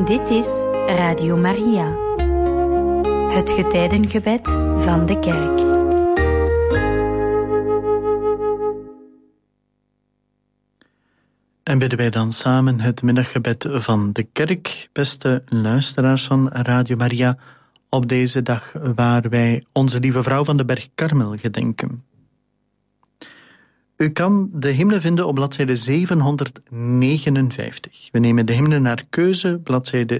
Dit is Radio Maria, het getijdengebed van de kerk. En bidden wij dan samen het middaggebed van de kerk, beste luisteraars van Radio Maria, op deze dag waar wij onze lieve vrouw van de Berg Karmel gedenken. U kan de hymne vinden op bladzijde 759. We nemen de hymne naar keuze, bladzijde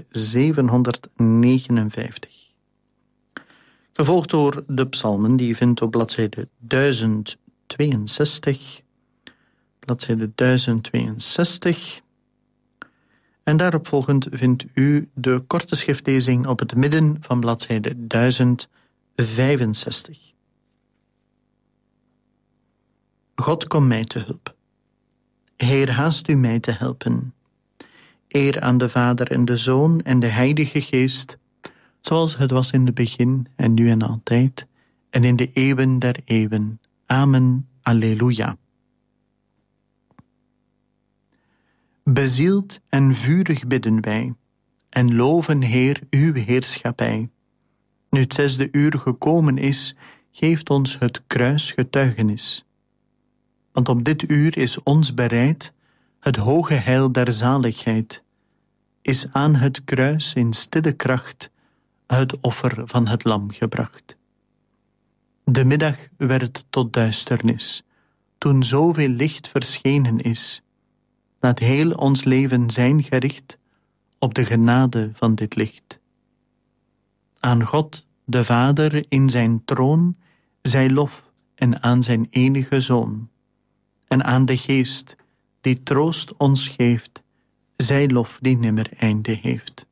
759. Gevolgd door de psalmen, die je vindt op bladzijde 1062. Bladzijde 1062. En daarop volgend vindt u de korte schriftlezing op het midden van bladzijde 1065. God, kom mij te hulp. Heer, haast u mij te helpen. Eer aan de Vader en de Zoon en de Heilige Geest, zoals het was in het begin en nu en altijd, en in de eeuwen der eeuwen. Amen. Alleluia. Bezield en vurig bidden wij, en loven, Heer, uw heerschappij. Nu het 6e uur gekomen is, geeft ons het kruis getuigenis. Want op dit uur is ons bereid het hoge heil der zaligheid, is aan het kruis in stille kracht het offer van het lam gebracht. De middag werd tot duisternis, toen zoveel licht verschenen is. Laat heel ons leven zijn gericht op de genade van dit licht. Aan God, de Vader, in zijn troon, zij lof en aan zijn enige Zoon. En aan de Geest, die troost ons geeft, zij lof die nimmer einde heeft.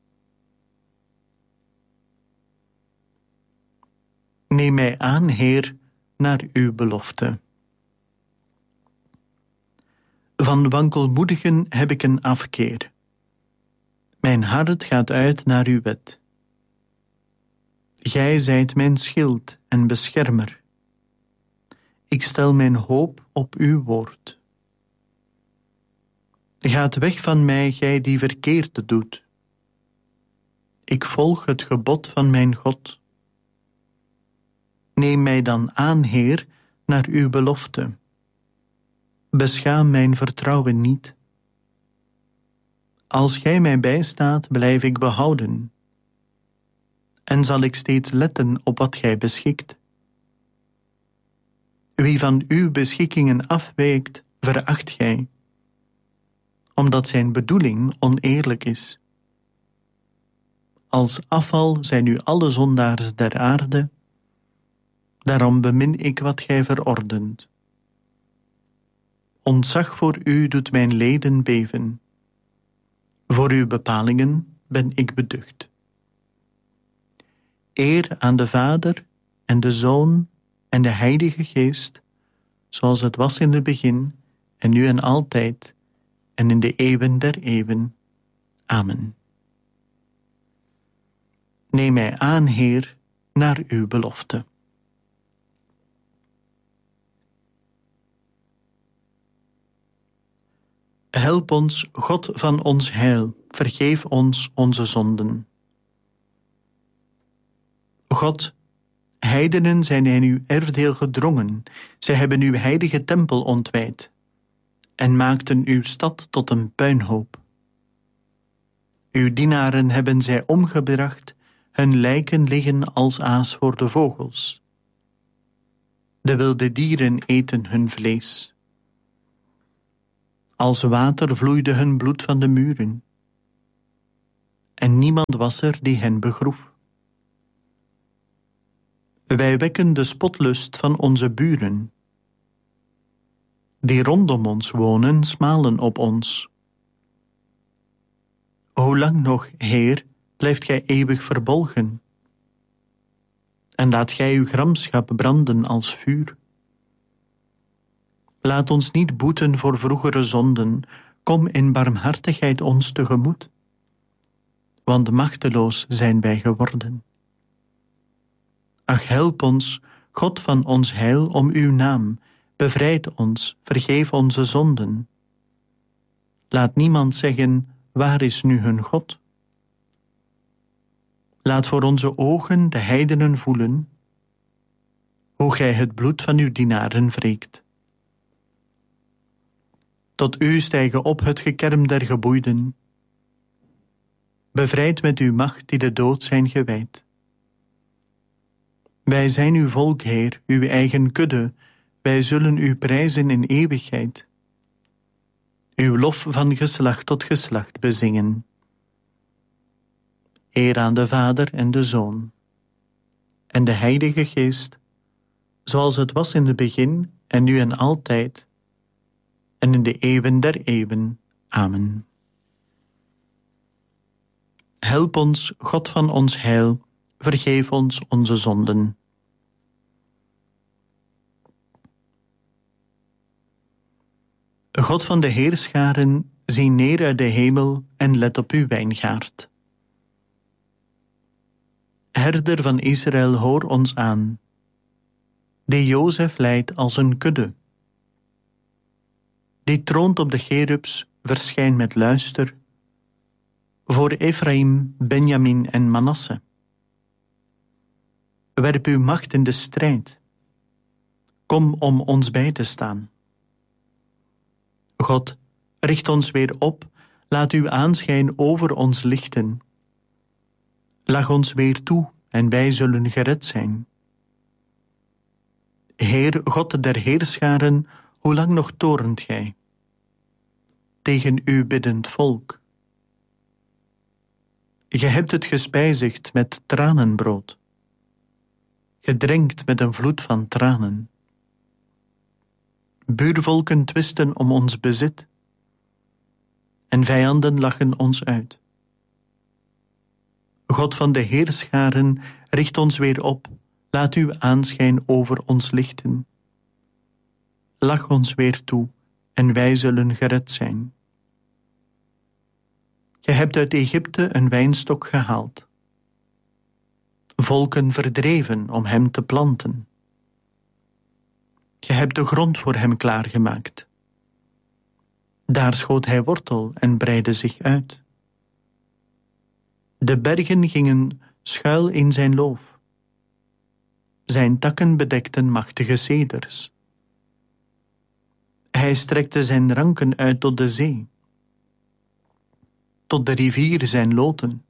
Neem mij aan, Heer, naar uw belofte. Van wankelmoedigen heb ik een afkeer. Mijn hart gaat uit naar uw wet. Gij zijt mijn schild en beschermer. Ik stel mijn hoop op uw woord. Gaat weg van mij, gij die verkeerd doet. Ik volg het gebod van mijn God. Neem mij dan aan, Heer, naar uw belofte. Beschaam mijn vertrouwen niet. Als gij mij bijstaat, blijf ik behouden. En zal ik steeds letten op wat gij beschikt. Wie van uw beschikkingen afwijkt, veracht gij, omdat zijn bedoeling oneerlijk is. Als afval zijn u alle zondaars der aarde, daarom bemin ik wat gij verordent. Ontzag voor u doet mijn leden beven. Voor uw bepalingen ben ik beducht. Eer aan de Vader en de Zoon en de Heilige Geest, zoals het was in het begin en nu en altijd en in de eeuwen der eeuwen. Amen. Neem mij aan, Heer, naar uw belofte. Help ons, God van ons heil, vergeef ons onze zonden. God, heidenen zijn in uw erfdeel gedrongen, zij hebben uw heilige tempel ontwijd en maakten uw stad tot een puinhoop. Uw dienaren hebben zij omgebracht, hun lijken liggen als aas voor de vogels. De wilde dieren eten hun vlees. Als water vloeide hun bloed van de muren. En niemand was er die hen begroef. Wij wekken de spotlust van onze buren. Die rondom ons wonen, smalen op ons. Hoe lang nog, Heer, blijft gij eeuwig verbolgen? En laat gij uw gramschap branden als vuur. Laat ons niet boeten voor vroegere zonden, kom in barmhartigheid ons tegemoet. Want machteloos zijn wij geworden. Ach, help ons, God van ons heil, om uw naam. Bevrijd ons, vergeef onze zonden. Laat niemand zeggen, waar is nu hun God? Laat voor onze ogen de heidenen voelen hoe gij het bloed van uw dienaren wreekt. Tot u stijgen op het gekerm der geboeiden, bevrijd met uw macht die de dood zijn gewijd. Wij zijn uw volk, Heer, uw eigen kudde, wij zullen u prijzen in eeuwigheid. Uw lof van geslacht tot geslacht bezingen. Eer aan de Vader en de Zoon en de Heilige Geest, zoals het was in het begin en nu en altijd en in de eeuwen der eeuwen. Amen. Help ons, God van ons heil, vergeef ons onze zonden. God van de heerscharen, zie neer uit de hemel en let op uw wijngaard. Herder van Israël, hoor ons aan, die Jozef leidt als een kudde. Die troont op de cherubs, verschijnt met luister, voor Ephraim, Benjamin en Manasse. Werp uw macht in de strijd. Kom om ons bij te staan. God, richt ons weer op, laat uw aanschijn over ons lichten. Lach ons weer toe en wij zullen gered zijn. Heer, God der heerscharen, hoe lang nog torent gij? Tegen uw biddend volk. Ge hebt het gespijzigd met tranenbrood, gedrenkt met een vloed van tranen. Buurvolken twisten om ons bezit, en vijanden lachen ons uit. God van de heerscharen, richt ons weer op, laat uw aanschijn over ons lichten. Lach ons weer toe, en wij zullen gered zijn. Je hebt uit Egypte een wijnstok gehaald, volken verdreven om hem te planten. Je hebt de grond voor hem klaargemaakt. Daar schoot hij wortel en breidde zich uit. De bergen gingen schuil in zijn loof. Zijn takken bedekten machtige ceders. Hij strekte zijn ranken uit tot de zee, tot de rivier zijn loten.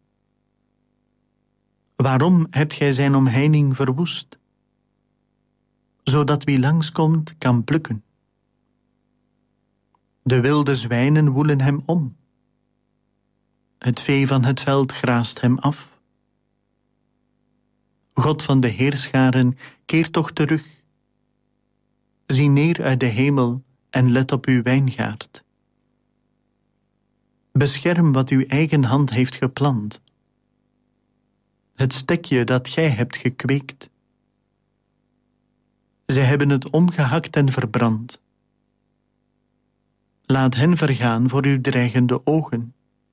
Waarom hebt gij zijn omheining verwoest, zodat wie langskomt kan plukken? De wilde zwijnen woelen hem om. Het vee van het veld graast hem af. God van de heerscharen, keer toch terug. Zie neer uit de hemel en let op uw wijngaard. Bescherm wat uw eigen hand heeft geplant. Het stekje dat gij hebt gekweekt. Zij hebben het omgehakt en verbrand. Laat hen vergaan voor uw dreigende ogen.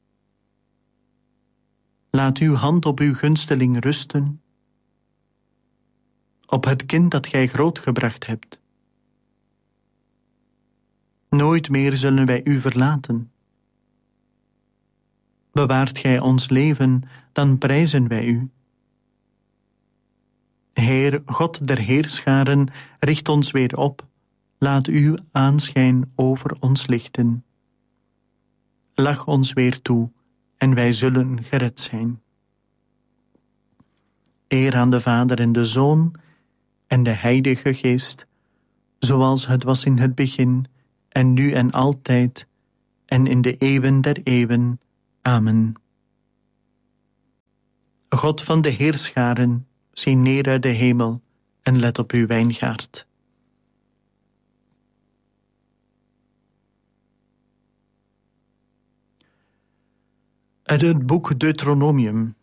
Laat uw hand op uw gunsteling rusten, op het kind dat gij grootgebracht hebt. Nooit meer zullen wij u verlaten. Bewaart gij ons leven, dan prijzen wij u. Heer, God der heerscharen, richt ons weer op, laat uw aanschijn over ons lichten. Lach ons weer toe, en wij zullen gered zijn. Eer aan de Vader en de Zoon en de Heilige Geest, zoals het was in het begin, en nu en altijd, en in de eeuwen der eeuwen. Amen. God van de heerscharen, zie neer uit de hemel en let op uw wijngaard. Uit het boek Deuteronomium.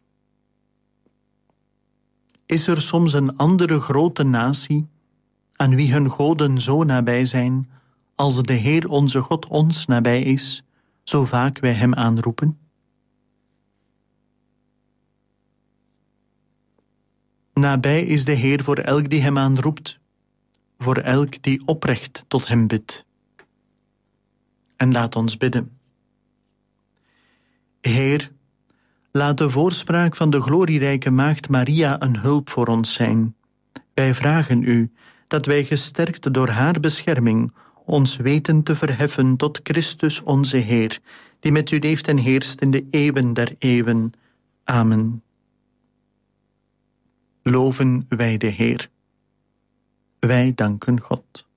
Is er soms een andere grote natie, aan wie hun goden zo nabij zijn, als de Heer onze God ons nabij is, zo vaak wij hem aanroepen? Nabij is de Heer voor elk die hem aanroept, voor elk die oprecht tot hem bidt. En laat ons bidden. Heer, Laat de voorspraak van de glorierijke Maagd Maria een hulp voor ons zijn. Wij vragen u dat wij gesterkt door haar bescherming ons weten te verheffen tot Christus onze Heer, die met u leeft en heerst in de eeuwen der eeuwen. Amen. Loven wij de Heer. Wij danken God.